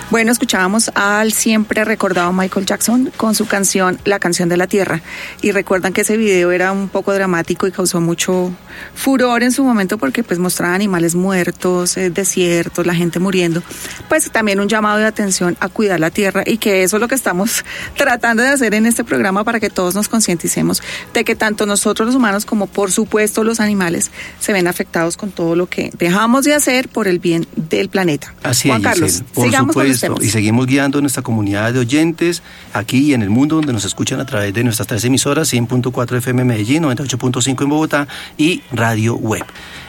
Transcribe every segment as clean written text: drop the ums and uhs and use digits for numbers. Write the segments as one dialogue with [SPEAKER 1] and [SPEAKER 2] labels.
[SPEAKER 1] Bueno, escuchábamos al siempre recordado Michael Jackson con su canción La Canción de la Tierra. Y recuerdan que ese video era un poco dramático y causó mucho furor en su momento porque pues mostraba animales muertos, desiertos, la gente muriendo. Pues también un llamado de atención a cuidar la tierra, y que eso es lo que estamos tratando de hacer en este programa para que todos nos concienticemos de que tanto nosotros los humanos como por supuesto los animales se ven afectados con todo lo que dejamos de hacer por el bien del planeta.
[SPEAKER 2] Así
[SPEAKER 1] Juan
[SPEAKER 2] es,
[SPEAKER 1] Carlos,
[SPEAKER 2] Giselle, por
[SPEAKER 1] sigamos
[SPEAKER 2] supuesto,
[SPEAKER 1] con los temas.
[SPEAKER 2] y seguimos guiando nuestra comunidad de oyentes aquí y en el mundo, donde nos escuchan a través de nuestras 3 emisoras, 100.4 FM Medellín, 98.5 en Bogotá y Radio Web.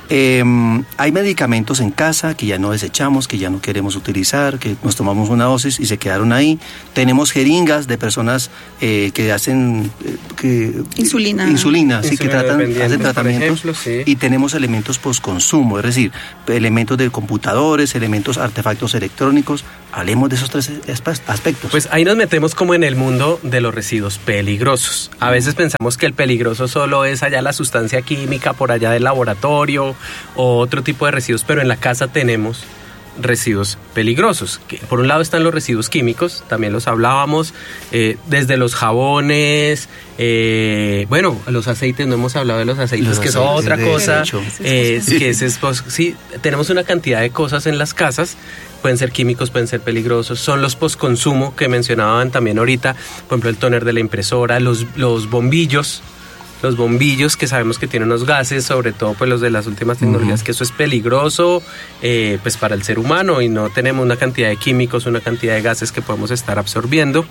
[SPEAKER 2] Hay medicamentos en casa que ya no desechamos, que ya no queremos utilizar, que nos tomamos una dosis y se quedaron ahí. Tenemos jeringas de personas que hacen insulina, sí, que hacen tratamientos,
[SPEAKER 3] ejemplo, sí.
[SPEAKER 2] Y tenemos elementos postconsumo, es decir, elementos de computadores, elementos, artefactos electrónicos. Hablemos de esos 3 aspectos.
[SPEAKER 3] Pues ahí nos metemos como en el mundo de los residuos peligrosos. A veces pensamos que el peligroso solo es allá la sustancia química por allá del laboratorio o otro tipo de residuos, pero en la casa tenemos residuos peligrosos. Que por un lado están los residuos químicos, también los hablábamos, desde los jabones, los aceites, no hemos hablado de los aceites, que es otra cosa, sí, tenemos una cantidad de cosas en las casas. Pueden ser químicos, pueden ser peligrosos. Son los postconsumo que mencionaban también ahorita, por ejemplo el tóner de la impresora, los bombillos. Los bombillos que sabemos que tienen unos gases, sobre todo pues los de las últimas tecnologías, que eso es peligroso pues para el ser humano, y no tenemos una cantidad de químicos, una cantidad de gases que podemos estar absorbiendo.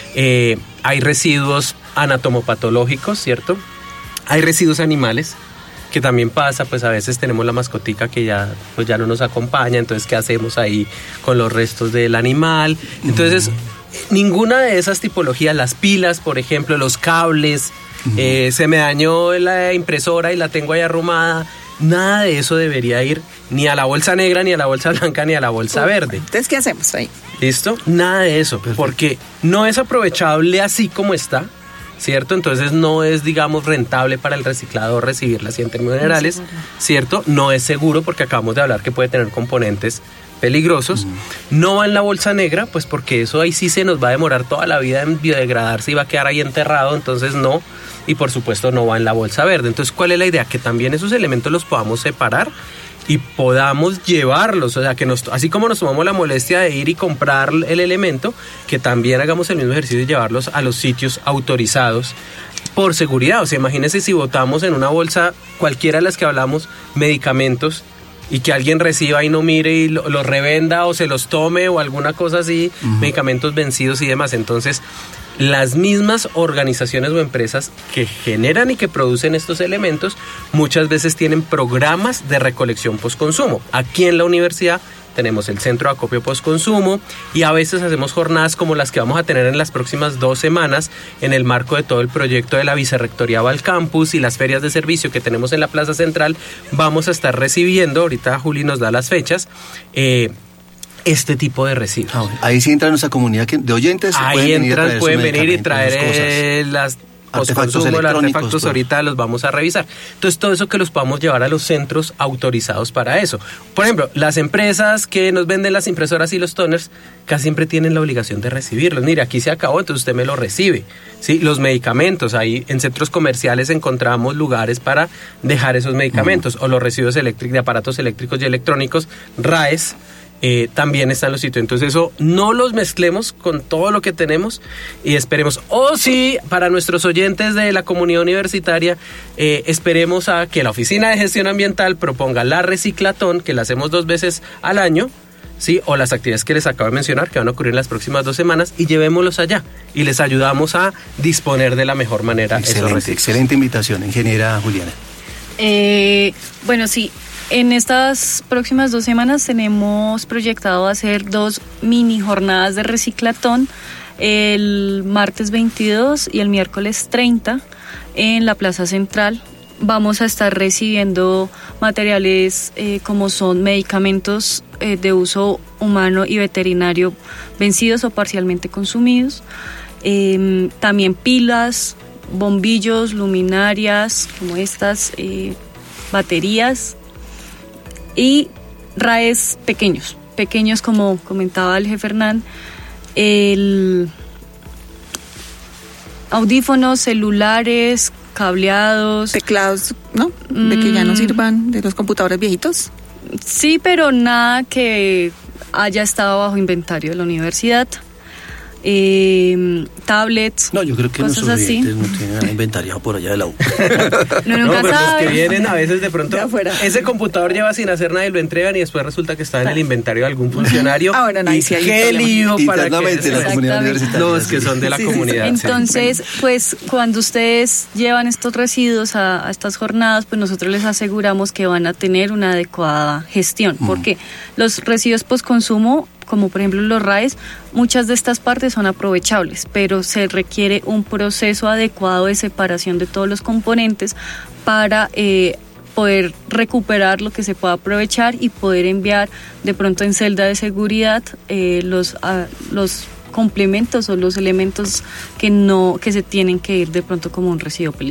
[SPEAKER 3] Hay residuos anatomopatológicos, ¿cierto? Hay residuos animales, que también pasa, pues a veces tenemos la mascotica que ya no nos acompaña, entonces ¿qué hacemos ahí con los restos del animal? Entonces, ninguna de esas tipologías, las pilas, por ejemplo, los cables, se me dañó la impresora y la tengo ahí arrumada, nada de eso debería ir ni a la bolsa negra, ni a la bolsa blanca, ni a la bolsa verde.
[SPEAKER 1] Entonces, ¿qué hacemos ahí?
[SPEAKER 3] ¿Listo? Nada de eso, porque no es aprovechable así como está, ¿cierto? Entonces no es, digamos, rentable para el reciclador recibirlas en términos generales, ¿cierto? No es seguro porque acabamos de hablar que puede tener componentes peligrosos. No va en la bolsa negra, pues porque eso ahí sí se nos va a demorar toda la vida en biodegradarse y va a quedar ahí enterrado, entonces no. Y por supuesto no va en la bolsa verde. Entonces, ¿cuál es la idea? Que también esos elementos los podamos separar y podamos llevarlos, o sea, que así como nos tomamos la molestia de ir y comprar el elemento, que también hagamos el mismo ejercicio de llevarlos a los sitios autorizados por seguridad. O sea, imagínense si botamos en una bolsa cualquiera de las que hablamos medicamentos y que alguien reciba y no mire y los revenda o se los tome o alguna cosa así, medicamentos vencidos y demás. Entonces, las mismas organizaciones o empresas que generan y que producen estos elementos muchas veces tienen programas de recolección postconsumo. Aquí en la universidad tenemos el centro de acopio postconsumo y a veces hacemos jornadas como las que vamos a tener en las próximas 2 semanas en el marco de todo el proyecto de la Vicerrectoría Valcampus y las ferias de servicio que tenemos en la Plaza Central. Vamos a estar recibiendo, ahorita Juli nos da las fechas, este tipo de residuos.
[SPEAKER 2] Ahí sí entra nuestra comunidad de oyentes.
[SPEAKER 3] Ahí pueden venir y traer las postconsumo, los artefactos, pues. Ahorita los vamos a revisar. Entonces, todo eso que los podamos llevar a los centros autorizados para eso. Por ejemplo, las empresas que nos venden las impresoras y los toners casi siempre tienen la obligación de recibirlos. Mire, aquí se acabó, entonces usted me lo recibe. ¿Sí? Los medicamentos, ahí en centros comerciales encontramos lugares para dejar esos medicamentos, o los residuos de aparatos eléctricos y electrónicos, RAES, también están los sitios. Entonces eso no los mezclemos con todo lo que tenemos y esperemos, sí, para nuestros oyentes de la comunidad universitaria, esperemos a que la Oficina de Gestión Ambiental proponga la reciclatón, que la hacemos 2 veces al año, ¿sí? O las actividades que les acabo de mencionar, que van a ocurrir en las próximas 2 semanas, y llevémoslos allá y les ayudamos a disponer de la mejor manera.
[SPEAKER 2] Excelente invitación, ingeniera Juliana.
[SPEAKER 4] Bueno, sí. En estas próximas 2 semanas tenemos proyectado hacer 2 mini jornadas de reciclatón, el martes 22 y el miércoles 30 en la Plaza Central. Vamos a estar recibiendo materiales como son medicamentos de uso humano y veterinario vencidos o parcialmente consumidos, también pilas, bombillos, luminarias como estas, baterías, y RAES pequeños, pequeños, como comentaba el jefe Hernán, audífonos, celulares, cableados.
[SPEAKER 1] Teclados, ¿no? De que ya no sirvan, de los computadores viejitos.
[SPEAKER 4] Sí, pero nada que haya estado bajo inventario de la universidad. Tablets,
[SPEAKER 2] No, yo creo que
[SPEAKER 4] cosas
[SPEAKER 2] nuestros
[SPEAKER 4] así.
[SPEAKER 2] oyentes no tienen nada inventariado por allá de la U.
[SPEAKER 4] No,
[SPEAKER 3] No,
[SPEAKER 4] nunca
[SPEAKER 3] pero los
[SPEAKER 4] sabes.
[SPEAKER 3] que vienen a veces de pronto,
[SPEAKER 1] De afuera.
[SPEAKER 3] ese computador lleva sin hacer nada y lo entregan y después resulta que está en el inventario de algún funcionario.
[SPEAKER 1] Ah, bueno, no, ahí sí hay
[SPEAKER 3] qué
[SPEAKER 1] problema.
[SPEAKER 3] lío para
[SPEAKER 2] Internamente en la
[SPEAKER 3] que...
[SPEAKER 2] comunidad
[SPEAKER 4] Exactamente.
[SPEAKER 2] universitaria.
[SPEAKER 3] Los que son de la
[SPEAKER 1] Sí, sí, sí.
[SPEAKER 3] comunidad. sí.
[SPEAKER 4] Entonces, pues cuando ustedes llevan estos residuos a estas jornadas, pues nosotros les aseguramos que van a tener una adecuada gestión, porque los residuos postconsumo, como por ejemplo los RAEs, muchas de estas partes son aprovechables, pero se requiere un proceso adecuado de separación de todos los componentes para poder recuperar lo que se pueda aprovechar y poder enviar de pronto en celda de seguridad los complementos o los elementos que se tienen que ir de pronto como un residuo peligroso.